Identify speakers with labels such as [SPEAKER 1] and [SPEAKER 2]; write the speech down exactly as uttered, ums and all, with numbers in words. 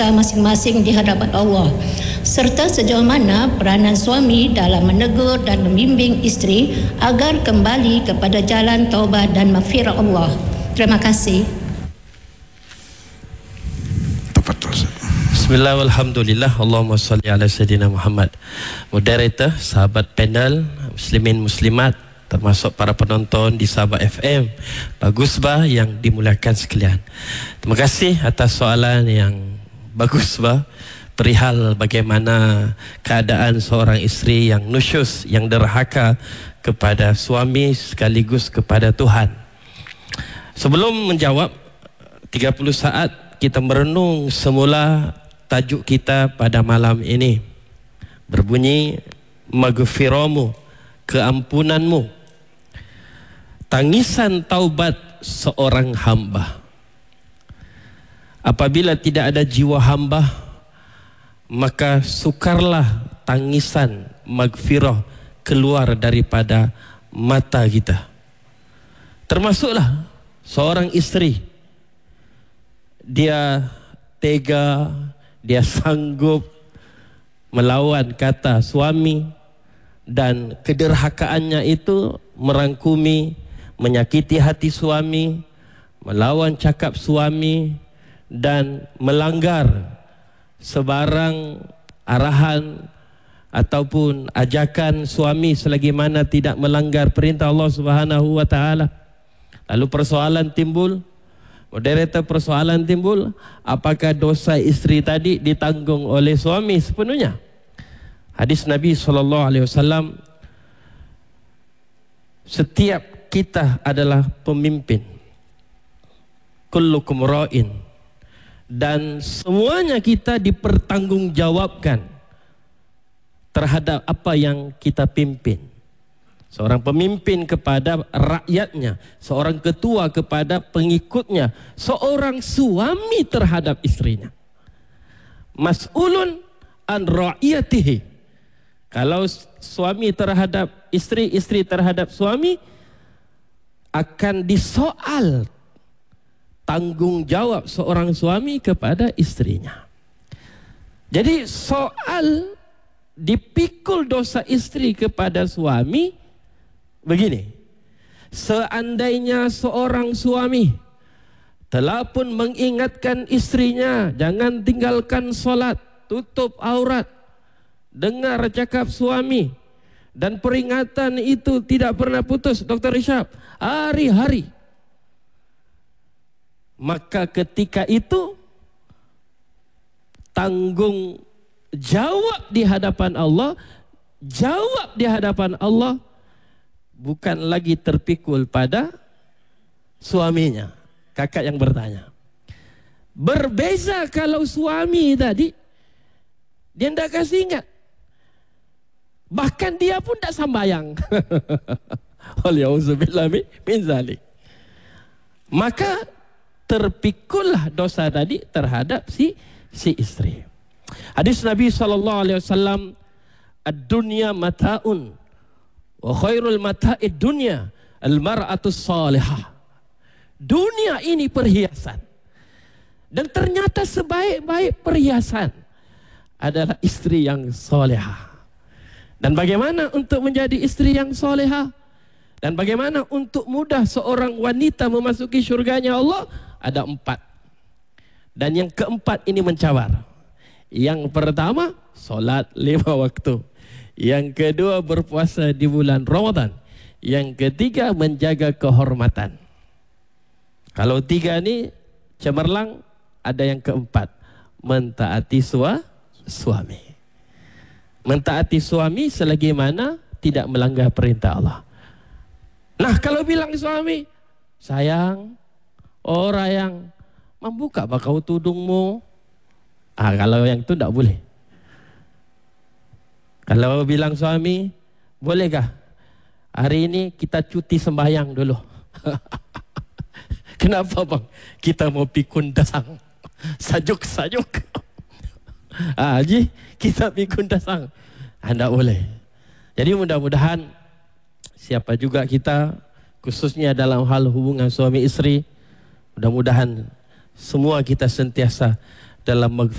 [SPEAKER 1] dosa masing-masing di hadapan Allah, serta sejauh mana peranan suami dalam menegur dan membimbing isteri agar kembali kepada jalan taubat dan maghfirah Allah. Terima kasih.
[SPEAKER 2] Bismillah, alhamdulillah, Allahumma salli ala Sayyidina Muhammad. Moderator, sahabat panel, muslimin muslimat, termasuk para penonton di Sabah F M, bagus bah yang dimuliakan sekalian. Terima kasih atas soalan yang bagus bah, perihal bagaimana keadaan seorang isteri yang nusyus, yang derhaka kepada suami sekaligus kepada Tuhan. Sebelum menjawab, tiga puluh saat kita merenung semula tajuk kita pada malam ini. Berbunyi, maghfiramu, keampunanmu, tangisan taubat seorang hamba. Apabila tidak ada jiwa hamba, maka sukarlah tangisan maghfirah keluar daripada mata kita. Termasuklah seorang isteri, dia tega, dia sanggup melawan kata suami, dan kederhakaannya itu merangkumi, menyakiti hati suami, melawan cakap suami, dan melanggar sebarang arahan ataupun ajakan suami selagi mana tidak melanggar perintah Allah Subhanahu wa taala. Lalu persoalan timbul, moderator, persoalan timbul, apakah dosa isteri tadi ditanggung oleh suami sepenuhnya? Hadis Nabi sallallahu alaihi wasallam, setiap kita adalah pemimpin, kullukum ra'in, dan semuanya kita dipertanggungjawabkan terhadap apa yang kita pimpin. Seorang pemimpin kepada rakyatnya, seorang ketua kepada pengikutnya, seorang suami terhadap istrinya. Mas'ulun an ra'iyatihi. Kalau suami terhadap istri, istri terhadap suami, akan disoal tanggungjawab seorang suami kepada istrinya. Jadi soal dipikul dosa istri kepada suami begini: seandainya seorang suami telah pun mengingatkan istrinya, jangan tinggalkan solat, tutup aurat, dengar cakap suami, dan peringatan itu tidak pernah putus, Doktor Isyap, hari-hari, maka ketika itu tanggung jawab di hadapan Allah, jawab di hadapan Allah bukan lagi terpikul pada suaminya. Kakak yang bertanya. Berbeza kalau suami tadi, dia tidak kasih ingat. Bahkan dia pun tidak sambayang. Waliyahudzubillah min zalik. Maka terpikullah dosa tadi terhadap si si istri. Hadis Nabi sallallahu alaihi wasallam, ad-dunya mata'un wa khairul mata'id dunya al-mar'atus salihah. Dunia ini perhiasan, dan ternyata sebaik-baik perhiasan adalah istri yang solehah. Dan bagaimana untuk menjadi istri yang solehah? Dan bagaimana untuk mudah seorang wanita memasuki syurganya Allah? Ada empat. Dan yang keempat ini mencabar. Yang pertama, solat lima waktu. Yang kedua, berpuasa di bulan Ramadan. Yang ketiga, menjaga kehormatan. Kalau tiga ini cemerlang, ada yang keempat, mentaati sua, suami. Mentaati suami selagi mana tidak melanggar perintah Allah. Nah, kalau bilang suami, sayang, orang yang membuka bakau tudungmu, ah, kalau yang itu tidak boleh. Kalau bilang suami, bolehkah hari ini kita cuti sembahyang dulu? Kenapa bang? Kita mau pikun dasang, sajuk-sajuk. Ah, Haji, kita pikun dasang. Ah, tidak boleh. Jadi mudah-mudahan siapa juga kita, khususnya dalam hal hubungan suami istri, mudah-mudahan semua kita sentiasa dalam